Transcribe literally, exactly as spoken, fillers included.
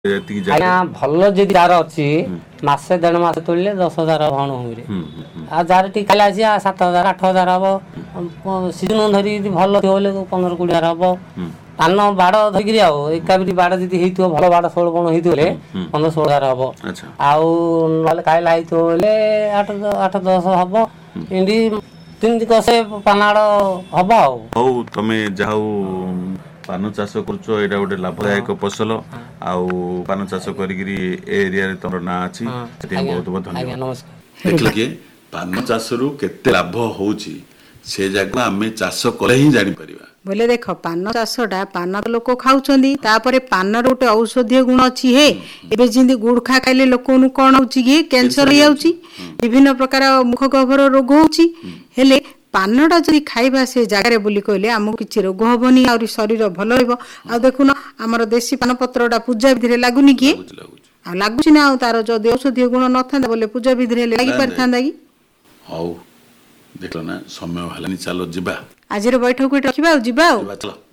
ଆଜ୍ଞା ଭଲ ଯଦି ଯାର ଅଛି ମାସେ ଦେଢ ମାସ ତୋଳିଲେ ଦଶ ହଜାର ଭଣ ହୁଏ। ଆଉ ଯାର ଟିକେ ଖାଲି ଅଛି ସାତ ହଜାର ଆଠ ହଜାର ହବ ସିଜନ ଧରି ଯଦି ଭଲ ଥିବ ବୋଲେ ପନ୍ଦର କୋଡିଏ ହଜାର ହବ। ପାନ ବାଡ ଧରିକିରି ଆଉ ଏକାବିରି ବାଡ ଯଦି ହେଇଥିବ ଭଲ ବାଡ ଷୋଳ ବଣ ହେଇଥିବ ବୋଲେ ପନ୍ଦର ଷୋହଳ ହଜାର ହବ। ଆଉ ନହେଲେ କାଇଲା ହେଇଥିବ ବୋଲେ ଆଠ ଆଠ ଦଶ ହବ। ଏମିତି ତିନି କଷେ ପାନାଡ ହବ ଆଉ। ହଉ ତମେ ଯାହା ହଉ ପାନ ଚାଷ କରୁଛ ଏଇଟା ଗୋଟେ ଲାଭଦାୟକ ଫସଲ। ଆଉ ପାନ ଚାଷ କରିକିରି ଏ ଏରିଆରେ ତମର ନାଁ ଅଛି ସେଥିପାଇଁ ବହୁତ ବହୁତ ଧନ୍ୟବାଦ। ଦେଖିଲେ କି ପାନ ଚାଷରୁ କେତେ ଲାଭ ହଉଛି ସେ ଯାକ ଆମେ ଚାଷ କଲେ ହିଁ ଜାଣିପାରିବା। ବୋଲେ ଦେଖ ପାନ ଚାଷଟା ପାନ ଲୋକ ଖାଉଛନ୍ତି ତାପରେ ପାନର ଗୋଟେ ଔଷଧୀୟ ଗୁଣ ଅଛି। ହେ ଏବେ ଯେମିତି ଗୁଡଖା ଖାଇଲେ ଲୋକଙ୍କୁ କଣ ହଉଛି କି କ୍ୟାନ୍ସର ହେଇଯାଉଛି ବିଭିନ୍ନ ପ୍ରକାର ମୁଖ ଗହ୍ୱର ରୋଗ ହଉଛି। ହେଲେ ପାନଟା ଯଦି ଖାଇବା ସେ ଜାଗାରେ ବୋଲି କହିଲେ ଆମକୁ କିଛି ରୋଗ ହବନି ଆହୁରି ଶରୀର ଭଲ ରହିବ। ଆଉ ଦେଖୁନ ଆମର ଦେଶୀ ପାନ ପତ୍ରଟା ପୂଜା ବିଧିରେ ଲାଗୁନି କି ଆଉ ଲାଗୁଛି ନା ଆଉ ତାର ଯଦି ଔଷଧୀୟ ଗୁଣ ନଥାନ୍ତା ବୋଲେ ପୂଜା ବିଧିରେ ହେଲେ ଲାଗି ପାରିଥାନ୍ତା କି? ହଉ ଦେଖିଲ ନା ସମୟ ହେଲାନି ଚାଲ ଯିବା ଆଜିର ବୈଠକ ରଖିବା ଆଉ ଯିବା ଆଉ।